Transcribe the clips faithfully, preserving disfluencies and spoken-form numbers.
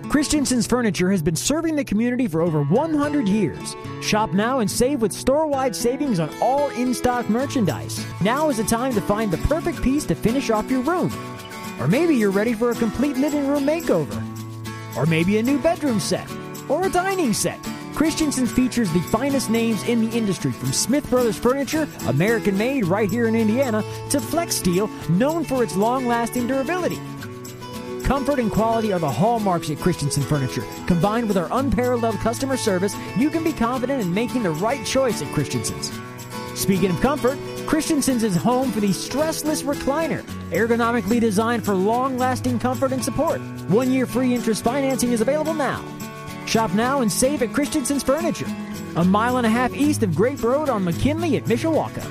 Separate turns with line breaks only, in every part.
Christensen's Furniture has been serving the community for over one hundred years. Shop now and save with store-wide savings on all in-stock merchandise. Now is the time to find the perfect piece to finish off your room. Or maybe you're ready for a complete living room makeover. Or maybe a new bedroom set. Or a dining set. Christensen's features the finest names in the industry, from Smith Brothers Furniture, American-made right here in Indiana, to Flex Steel, known for its long-lasting durability. Comfort and quality are the hallmarks at Christensen Furniture. Combined with our unparalleled customer service, you can be confident in making the right choice at Christensen's. Speaking of comfort, Christensen's is home for the stressless recliner, ergonomically designed for long-lasting comfort and support. One-year free interest financing is available now. Shop now and save at Christensen's Furniture, a mile and a half east of Grape Road on McKinley at Mishawaka.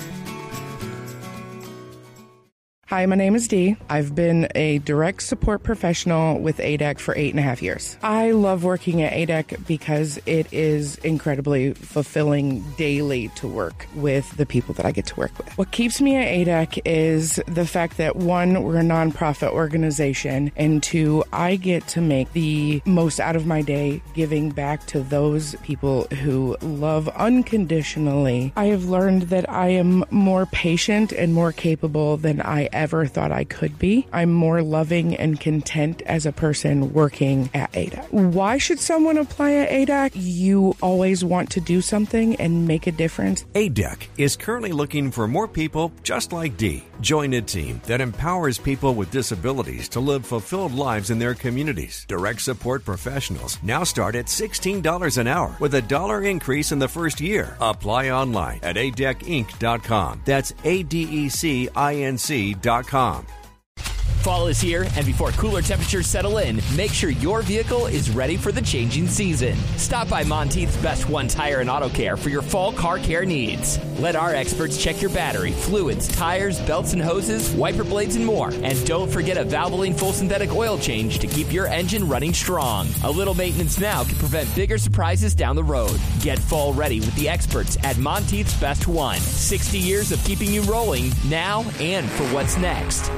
Hi, my name is Dee. I've been a direct support professional with A D E C for eight and a half years. I love working at A D E C because it is incredibly fulfilling daily to work with the people that I get to work with. What keeps me at A D E C is the fact that, one, we're a nonprofit organization, and two, I get to make the most out of my day giving back to those people who love unconditionally. I have learned that I am more patient and more capable than I ever thought I could be. I'm more loving and content as a person working at A D E C. Why should someone apply at A D E C? You always want to do something and make a difference.
A D E C is currently looking for more people just like Dee. Join a team that empowers people with disabilities to live fulfilled lives in their communities. Direct support professionals now start at sixteen dollars an hour with a dollar increase in the first year. Apply online at A D E C inc dot com. That's A D E C I N C dot com.
Fall is here, and before cooler temperatures settle in, make sure your vehicle is ready for the changing season. Stop by Monteith's Best One Tire and Auto Care for your fall car care needs. Let our experts check your battery, fluids, tires, belts and hoses, wiper blades, and more. And don't forget a Valvoline full synthetic oil change to keep your engine running strong. A little maintenance now can prevent bigger surprises down the road. Get fall ready with the experts at Monteith's Best One. sixty years of keeping you rolling now and for what's next.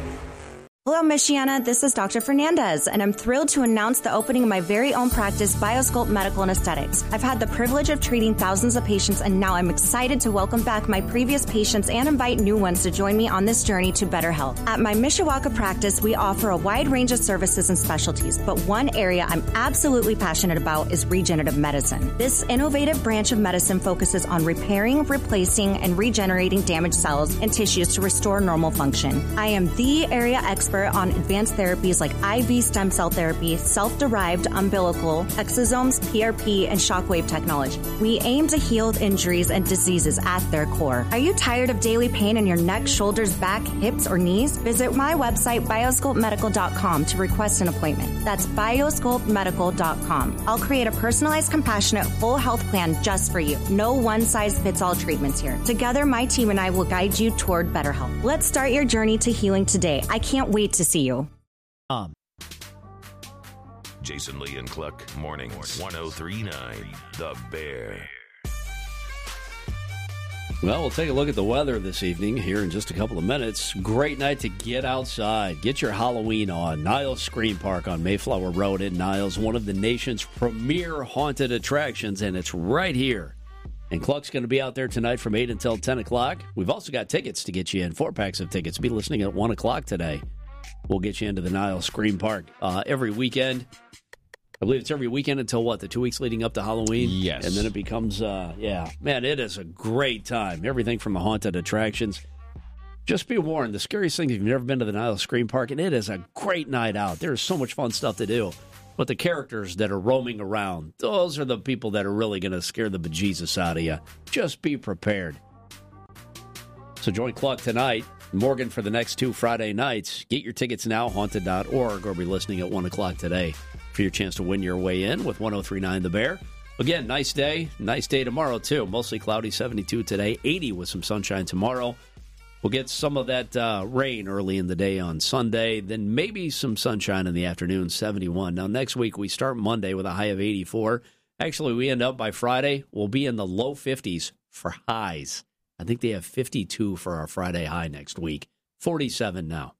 Hello, Michiana. This is Doctor Fernandez, and I'm thrilled to announce the opening of my very own practice, BioSculpt Medical and Aesthetics. I've had the privilege of treating thousands of patients, and now I'm excited to welcome back my previous patients and invite new ones to join me on this journey to better health. At my Mishawaka practice, we offer a wide range of services and specialties, but one area I'm absolutely passionate about is regenerative medicine. This innovative branch of medicine focuses on repairing, replacing, and regenerating damaged cells and tissues to restore normal function. I am the area expert on advanced therapies like I V stem cell therapy, self-derived umbilical, exosomes, P R P, and shockwave technology. We aim to heal injuries and diseases at their core. Are you tired of daily pain in your neck, shoulders, back, hips, or knees? Visit my website, biosculpt medical dot com, to request an appointment. That's biosculpt medical dot com. I'll create a personalized, compassionate, full health plan just for you. No one-size-fits-all treatments here. Together, my team and I will guide you toward better health. Let's start your journey to healing today. I can't wait to see you.
Um.
Jason Lee and Cluck, mornings, one oh three point nine, The Bear.
Well, we'll take a look at the weather this evening here in just a couple of minutes. Great night to get outside. Get your Halloween on. Niles Scream Park on Mayflower Road in Niles, one of the nation's premier haunted attractions, and it's right here. And Cluck's going to be out there tonight from eight until ten o'clock. We've also got tickets to get you in, four packs of tickets. Be listening at one o'clock today. We'll get you into the Niles Scream Park uh, every weekend. I believe it's every weekend until, what, the two weeks leading up to Halloween?
Yes.
And then it becomes, uh, yeah, man, it is a great time. Everything from the haunted attractions. Just be warned, the scariest thing, if you've never been to the Niles Scream Park, and it is a great night out. There's so much fun stuff to do. But the characters that are roaming around, those are the people that are really going to scare the bejesus out of you. Just be prepared. So join Cluck tonight. Morgan for the next two Friday nights. Get your tickets now, haunted dot org, or be listening at one o'clock today for your chance to win your way in with one oh three point nine The Bear. Again, nice day. Nice day tomorrow, too. Mostly cloudy, seventy-two today, eighty with some sunshine tomorrow. We'll get some of that uh, rain early in the day on Sunday, then maybe some sunshine in the afternoon, seventy-one. Now, next week, we start Monday with a high of eighty-four. Actually, we end up by Friday, we'll be in the low fifties for highs. I think they have fifty-two for our Friday high next week. forty-seven now.